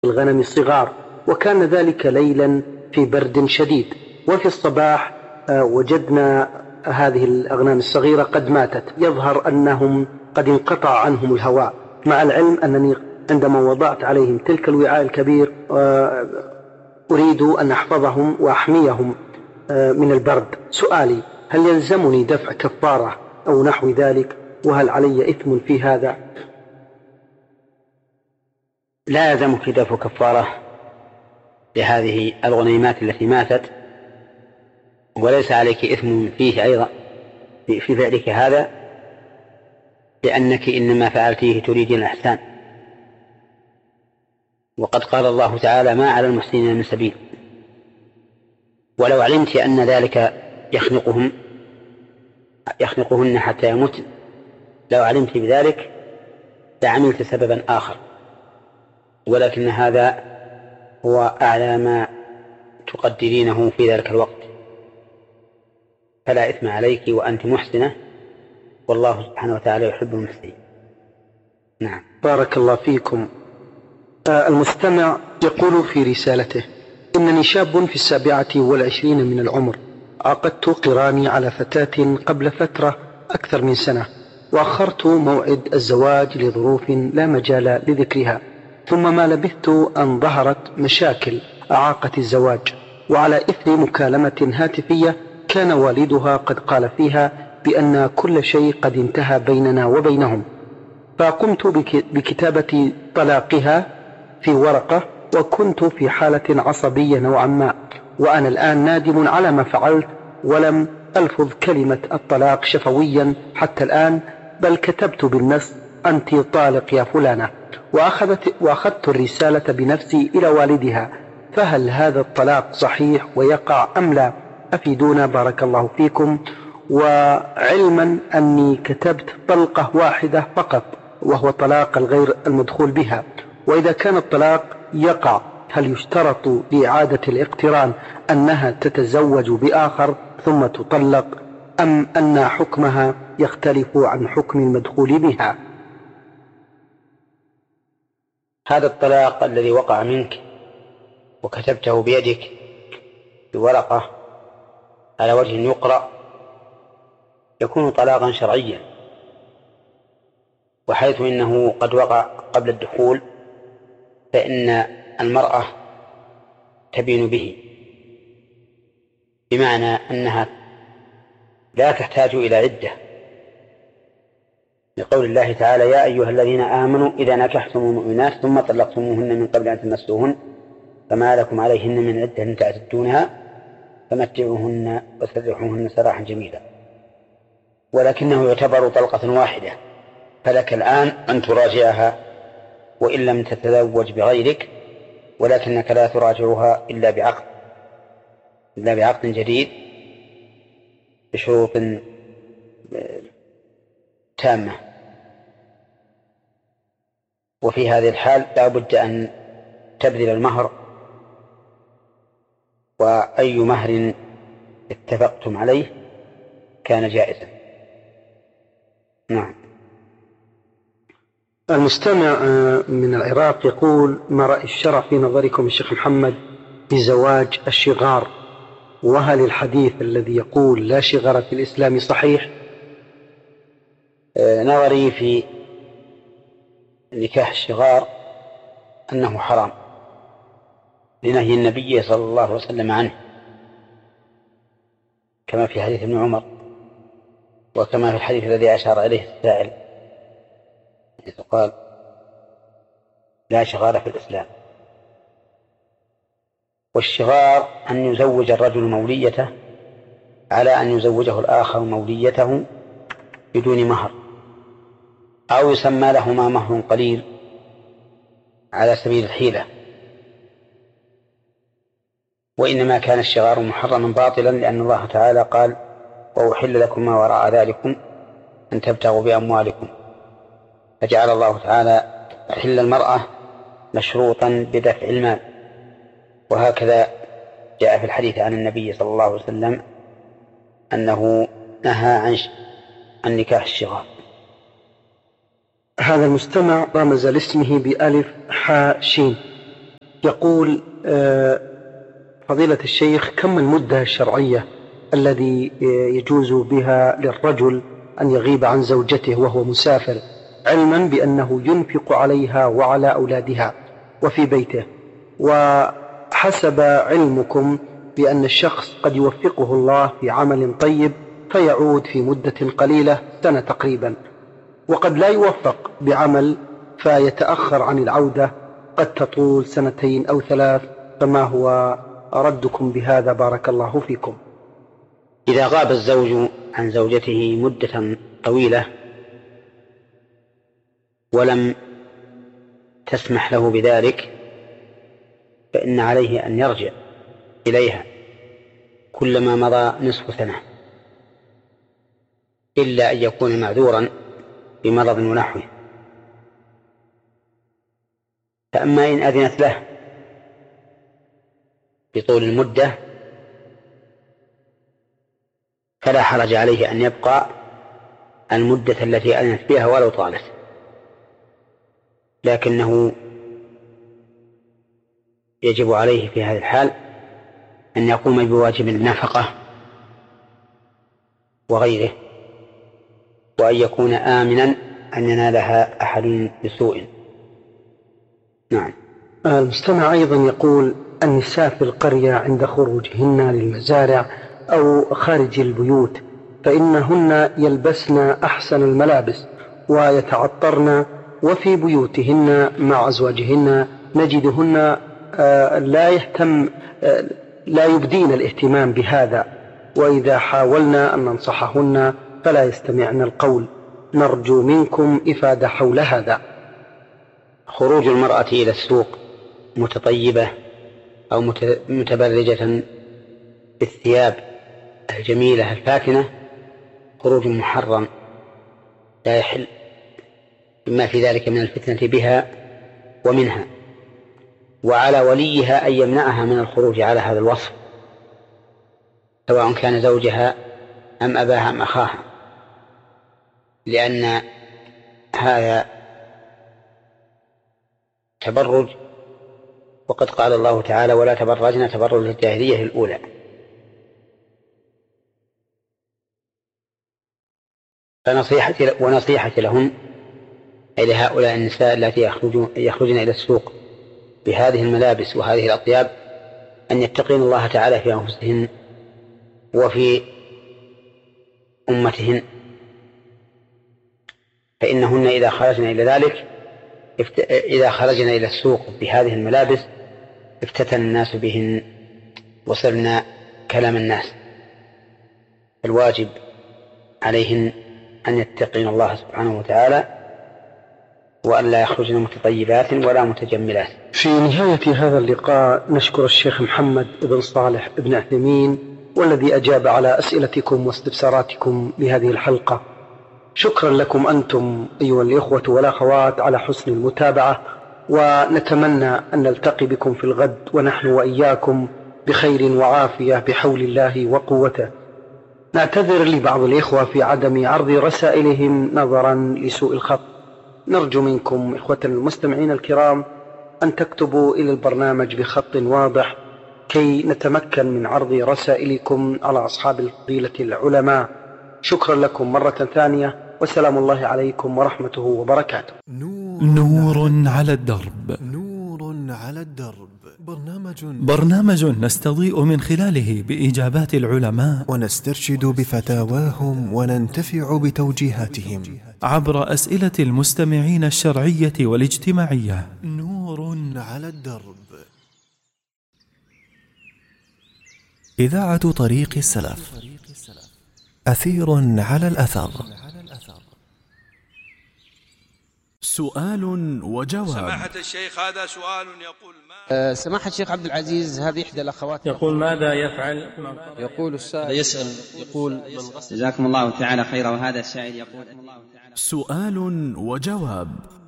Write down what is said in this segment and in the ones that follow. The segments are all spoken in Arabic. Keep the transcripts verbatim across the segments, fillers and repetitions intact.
الغنم صغار، وكان ذلك ليلا في برد شديد، وفي الصباح وجدنا هذه الأغنام الصغيرة قد ماتت، يظهر أنهم قد انقطع عنهم الهواء، مع العلم أنني عندما وضعت عليهم تلك الوعاء الكبير أريد أن أحفظهم وأحميهم من البرد. سؤالي: هل يلزمني دفع كفارة أو نحو ذلك؟ وهل علي إثم في هذا؟ لا يلزمك دفع كفارة لهذه الغنيمات التي ماتت، وليس عليك إثم فيه أيضا في فعلك هذا، لأنك إنما فعلتيه تريدين الإحسان. وقد قال الله تعالى: ما على المحسنين من سبيل. ولو علمت أن ذلك يخنقهم يخنقهن حتى يموتن، لو علمت بذلك لعملت سببا آخر، ولكن هذا هو أعلى ما تقدرينه في ذلك الوقت، فلا إثم عليك وأنت محسنة، والله سبحانه وتعالى يحب المحسنين. نعم. بارك الله فيكم. المستمع يقول في رسالته: إنني شاب في السابعة والعشرين من العمر، عقدت قراني على فتاة قبل فترة أكثر من سنة، وأخرت موعد الزواج لظروف لا مجال لذكرها، ثم ما لبثت أن ظهرت مشاكل أعاقت الزواج، وعلى إثر مكالمة هاتفية كان والدها قد قال فيها بأن كل شيء قد انتهى بيننا وبينهم، فقمت بكتابة طلاقها في ورقة، وكنت في حالة عصبية نوعا ما، وأنا الآن نادم على ما فعلت، ولم ألفظ كلمة الطلاق شفويا حتى الآن، بل كتبت بالنص: أنت طالق يا فلانة، وأخذت, وأخذت الرسالة بنفسي إلى والدها. فهل هذا الطلاق صحيح ويقع أم لا؟ أفيدونا بارك الله فيكم. وعلما أني كتبت طلقة واحدة فقط، وهو طلاق الغير المدخول بها، وإذا كان الطلاق يقع هل يشترط لإعادة الاقتران أنها تتزوج بآخر ثم تطلق، أم أن حكمها يختلف عن حكم المدخول بها؟ هذا الطلاق الذي وقع منك وكتبته بيدك بورقة على وجه يقرأ يكون طلاقا شرعيا، وحيث إنه قد وقع قبل الدخول فإن المرأة تبين به، بمعنى أنها لا تحتاج إلى عدة، لقول الله تعالى: يا أيها الذين آمنوا إذا نكحتم المؤمنات ثم طلقتموهن من قبل أن تمسوهن فما لكم عليهن من عدة تعتدونها فمتعوهن وسرحوهن سراحا جميلا. ولكنه يعتبر طلقة واحدة، فلك الآن أن تراجعها وإن لم تتزوج بغيرك، ولكنك لا تراجعها إلا بعقد إلا بعقد جديد بشروط تامة. وفي هذه الحال لا بد أن تبذل المهر، وأي مهر اتفقتم عليه كان جائزا. نعم. المستمع من العراق يقول: ما رأي الشرع في نظركم الشيخ محمد بزواج الشغار؟ وهل الحديث الذي يقول لا شغار في الإسلام صحيح؟ نظري في نكاح الشغار أنه حرام لنهي النبي صلى الله عليه وسلم عنه، كما في حديث ابن عمر، وكما في الحديث الذي أشار إليه السائل حيث قال: لا شغار في الإسلام. والشغار أن يزوج الرجل موليته على أن يزوجه الآخر موليته بدون مهر، أو يسمى لهما مهر قليل على سبيل الحيلة. وإنما كان الشغار محرما باطلا، لأن الله تعالى قال: وأحل لكم ما وراء ذلكم أن تبتغوا بأموالكم، فجعل الله تعالى حل المرأة مشروطا بدفع المال. وهكذا جاء في الحديث عن النبي صلى الله عليه وسلم أنه نهى عن عن نكاح الشغار. هذا المستمع رمز لاسمه بألف حاء شين. يقول فضيلة الشيخ، كم المدة الشرعية الذي يجوز بها للرجل أن يغيب عن زوجته وهو مسافر، علما بأنه ينفق عليها وعلى أولادها وفي بيته، وحسب علمكم بأن الشخص قد يوفقه الله في عمل طيب فيعود في مدة قليلة، سنة تقريبا، وقد لا يوفق بعمل فيتأخر عن العودة، قد تطول سنتين أو ثلاث، فما هو ردكم بهذا؟ بارك الله فيكم. إذا غاب الزوج عن زوجته مدة طويلة ولم تسمح له بذلك فإن عليه أن يرجع إليها كلما مضى نصف سنة، إلا أن يكون معذورا بمرض ونحوه. فأما إن أذنت له بطول المدة فلا حرج عليه أن يبقى المدة التي أذنت بها ولو طالت، لكنه يجب عليه في هذه الحال أن يقوم بواجب النفقة وغيره، وأن يكون آمنا أن ينالها أحد بسوء. نعم. المستمع أيضا يقول: النساء في القرية عند خروجهن للمزارع أو خارج البيوت فإنهن يلبسن أحسن الملابس ويتعطرن، وفي بيوتهن مع أزواجهن نجدهن لا يهتم لا يبدين الاهتمام بهذا، وإذا حاولنا أن ننصحهن فلا يستمعن القول. نرجو منكم إفادة حول هذا. خروج المرأة إلى السوق متطيبة أو متبرجة بالثياب الجميلة الفاتنة خروج محرم لا يحل، بما في ذلك من الفتنة بها ومنها، وعلى وليها أن يمنعها من الخروج على هذا الوصف، سواء كان زوجها أم أباها أم أخاها، لأن هذا تبرج، وقد قال الله تعالى: ولا تبرجن تبرج الجاهلية الأولى. فنصيحتي ونصيحتي لهم، أي لهؤلاء النساء التي يخرجن إلى السوق بهذه الملابس وهذه الأطياب، أن يتقين الله تعالى في أنفسهن وفي أمتهن، فإنهن إذا خرجن إلى ذلك إذا خرجن إلى السوق بهذه الملابس افتتن الناس بهن وصرنا كلام الناس. الواجب عليهن أن يتقين الله سبحانه وتعالى وأن لا يخرجن متطيبات ولا متجملات. في نهاية هذا اللقاء نشكر الشيخ محمد بن صالح بن عثيمين والذي أجاب على أسئلتكم واستفساراتكم لهذه الحلقة. شكرا لكم أنتم أيها الإخوة والأخوات على حسن المتابعة، ونتمنى أن نلتقي بكم في الغد ونحن وإياكم بخير وعافية بحول الله وقوته. نعتذر لبعض الإخوة في عدم عرض رسائلهم نظرا لسوء الخط. نرجو منكم إخوة المستمعين الكرام أن تكتبوا إلى البرنامج بخط واضح كي نتمكن من عرض رسائلكم على أصحاب الفضيلة العلماء. شكرا لكم مرة ثانية، وسلام الله عليكم ورحمته وبركاته. نور على الدرب. نور على الدرب برنامج برنامج نستضيء من خلاله بإجابات العلماء ونسترشد بفتاواهم وننتفع بتوجيهاتهم عبر أسئلة المستمعين الشرعية والاجتماعية. نور على الدرب. إذاعة طريق السلف، أثير على الأثر. سؤال وجواب. سماحة الشيخ، هذا سؤال يقول ما أه سماحة الشيخ عبد العزيز، هذه إحدى الأخوات يقول ماذا يفعل؟ يقول السائل يسأل يقول من غسل. جزاكم الله تعالى خيرا. وهذا السائل يقول سؤال وجواب.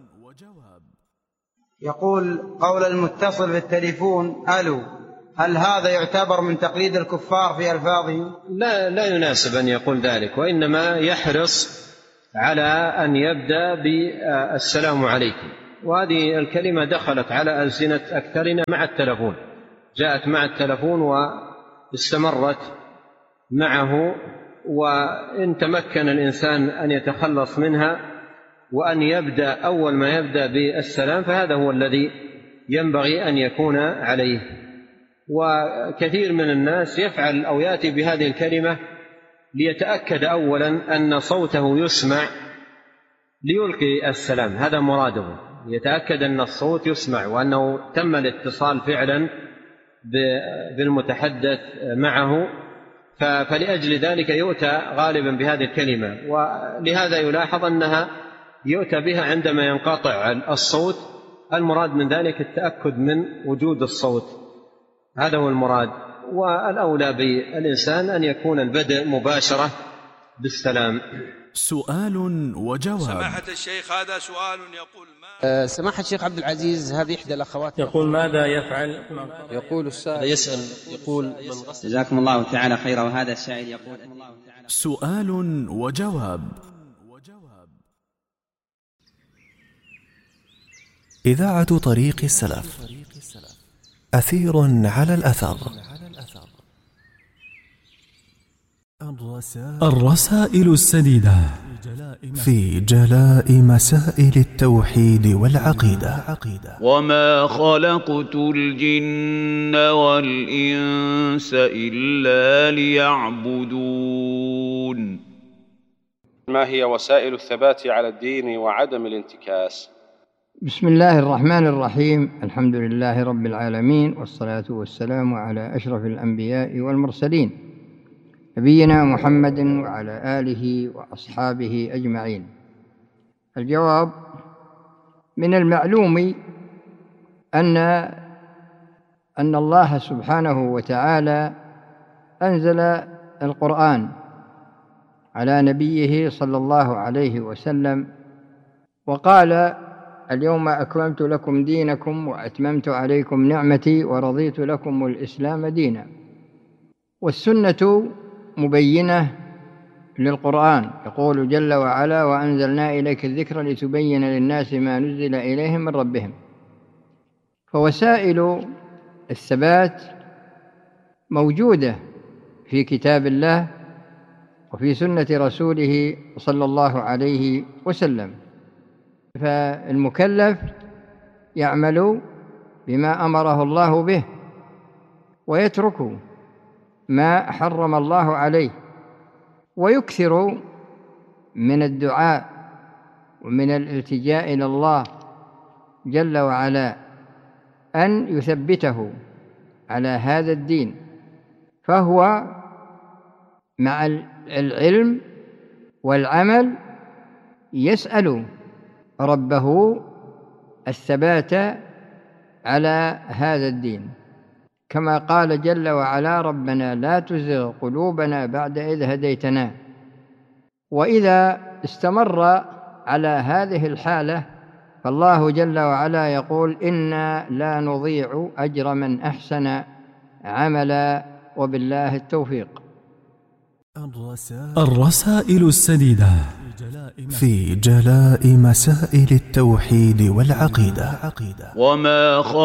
يقول: قول المتصل بالتليفون ألو، هل هذا يعتبر من تقليد الكفار في ألفاظهم؟ لا لا يناسب أن يقول ذلك، وإنما يحرص على أن يبدأ بالسلام عليكم وهذه الكلمة دخلت على ألسنة أكثرنا مع التلفون، جاءت مع التلفون واستمرت معه، وإن تمكن الإنسان أن يتخلص منها وأن يبدأ أول ما يبدأ بالسلام فهذا هو الذي ينبغي أن يكون عليه. وكثير من الناس يفعل أو يأتي بهذه الكلمة ليتأكد أولا أن صوته يسمع ليلقي السلام، هذا مراده، يتأكد أن الصوت يسمع وأنه تم الاتصال فعلا بالمتحدث معه، فلأجل ذلك يؤتى غالبا بهذه الكلمة. ولهذا يلاحظ أنها يؤتى بها عندما ينقطع الصوت، المراد من ذلك التأكد من وجود الصوت، هذا هو المراد. والأولى بالإنسان أن يكون البدء مباشرة بالسلام. سؤال وجواب. سماحة الشيخ هذا سؤال يقول ما أه سماحة الشيخ عبد العزيز، هذه إحدى الأخوات يقول ماذا يفعل؟ يقول السائل يسأل يقول من غسل. جزاكم الله تعالى خيرا. وهذا السائل يقول سؤال وجواب. إذاعة طريق السلف، أثير على الأثر. الرسائل السديدة في جلاء مسائل التوحيد والعقيدة. وما خلقت الجن والإنس إلا ليعبدون. ما هي وسائل الثبات على الدين وعدم الانتكاس؟ بسم الله الرحمن الرحيم، الحمد لله رب العالمين، والصلاة والسلام على أشرف الأنبياء والمرسلين نبينا محمد وعلى آله وأصحابه أجمعين. الجواب: من المعلوم أن أن الله سبحانه وتعالى أنزل القرآن على نبيه صلى الله عليه وسلم وقال: اليوم أكملت لكم دينكم وأتممت عليكم نعمتي ورضيت لكم الإسلام دينا. والسنة مبينة للقرآن، يقول جل وعلا: وأنزلنا إليك الذكر لتبين للناس ما نزل إليهم من ربهم. فوسائل الثبات موجودة في كتاب الله وفي سنة رسوله صلى الله عليه وسلم، فالمكلف يعمل بما أمره الله به ويترك ما حرم الله عليه، ويكثر من الدعاء ومن الالتجاء إلى الله جل وعلا أن يثبته على هذا الدين، فهو مع العلم والعمل يسأل ربه الثبات على هذا الدين، كما قال جل وعلا: ربنا لا تزغ قلوبنا بعد إذ هديتنا. وإذا استمر على هذه الحالة فالله جل وعلا يقول: إنا لا نضيع أجر من أحسن عملا وبالله التوفيق. الرسائل السديدة في جلاء مسائل التوحيد والعقيدة. وما